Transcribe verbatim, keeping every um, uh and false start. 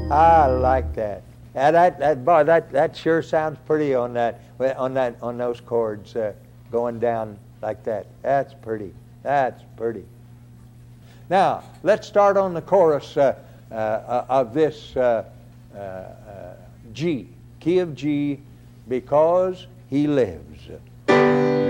I like that. Yeah, that that boy, that that sure sounds pretty on that on that on those chords uh, going down like that. That's pretty. That's pretty. Now let's start on the chorus uh, uh, of this uh, uh, uh, G, key of G, because He lives.